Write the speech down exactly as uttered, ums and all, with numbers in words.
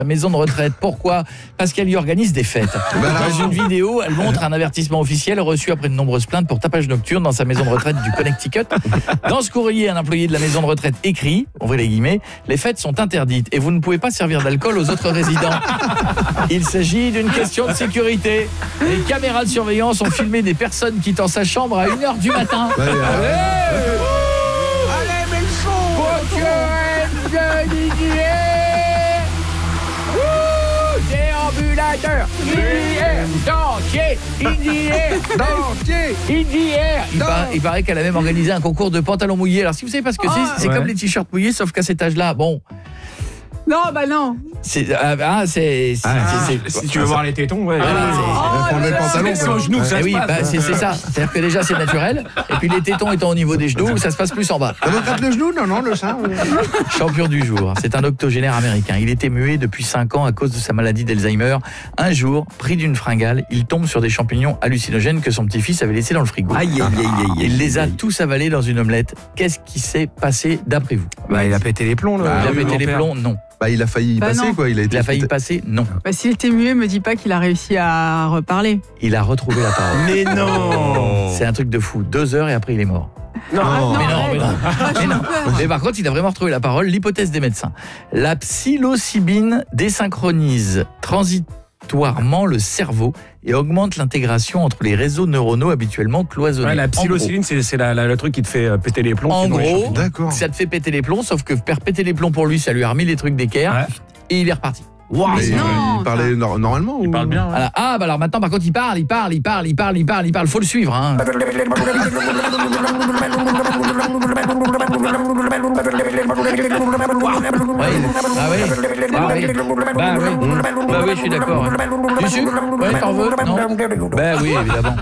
maison de retraite. Pourquoi ? Parce qu'elle y organise des fêtes. Dans une vidéo, elle montre un avertissement officiel reçu après de nombreuses plaintes pour tapage nocturne dans sa maison de retraite du Connecticut. Dans ce courrier, un employé de la maison de retraite écrit, ouvrez les guillemets, les fêtes sont interdites et vous ne pouvez pas servir d'alcool aux autres résidents. Il s'agit d'une question de sécurité. Les caméras de surveillance ont filmé des personnes quittant sa chambre à une heure du matin. Ouais, ouais. Allez, allez, mais le déambulateur, Indier, dentier, Indier, dentier, Indier. Il, par, il paraît qu'elle a même organisé un concours de pantalons mouillés. Alors si vous savez pas ce que c'est, c'est ouais. comme les t-shirts mouillés, sauf qu'à cet âge-là, bon... Non, bah non. C'est, ah, c'est, c'est, ah, c'est, c'est si tu veux voir les tétons, ouais. Voilà, oh, le pantalon, c'est au genou que ça eh se oui, passe. Bah, c'est, c'est ça. C'est-à-dire que déjà c'est naturel, et puis les tétons étant au niveau des genoux, ça se passe plus en bas. Ça vous gratte le genou ? Non, non, le sein. Champion du jour, c'est un octogénaire américain. Il était muet depuis cinq ans à cause de sa maladie d'Alzheimer. Un jour, pris d'une fringale, il tombe sur des champignons hallucinogènes que son petit-fils avait laissés dans le frigo. Aïe, aïe, aïe, aïe. Il les a tous avalés dans une omelette. Qu'est-ce qui s'est passé d'après vous ? Bah, il a pété les plombs, là. Il a pété les plombs ? Non. Bah, il a failli y bah passer, non. quoi. Il a, été il a failli passer ? Non. Bah, s'il était muet, me dis pas qu'il a réussi à reparler. Il a retrouvé la parole. Mais non. C'est un truc de fou. Deux heures et après, il est mort. Non, Ah, mais non, mais non. Ah, Mais, non. Mais par contre, il a vraiment retrouvé la parole. L'hypothèse des médecins. La psilocybine désynchronise transitoirement le cerveau et augmente l'intégration entre les réseaux neuronaux habituellement cloisonnés. Ouais, la psilocybine, c'est, c'est la, la, le truc qui te fait péter les plombs. En gros, d'accord. ça te fait péter les plombs, sauf que faire péter les plombs pour lui, ça lui a remis les trucs d'équerre Ouais. et il est reparti. Wow, mais non, il parlait no- normalement Il ou... parle bien. Ouais. Voilà. Ah, bah alors maintenant, par contre, il parle, il parle, il parle, il parle, il parle, il parle. Faut le suivre, hein. Ouais, ah oui, ah oui, bah oui, bah oui, je suis d'accord. Tu sucres ? Ouais, t'en veux ? Non ? Bah oui, évidemment.